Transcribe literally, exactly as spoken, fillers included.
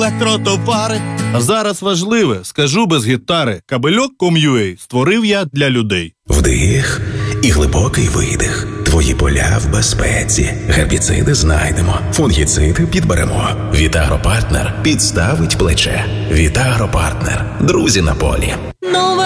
електротовари. А зараз важливе, скажу без гітари. Кабельок точка ком точка ю а створив я для людей. Вдих і глибокий видих. Твої поля в безпеці. Гербіциди знайдемо, фунгіциди підберемо. Вітагропартнер підставить плече. Вітагропартнер. Друзі на полі.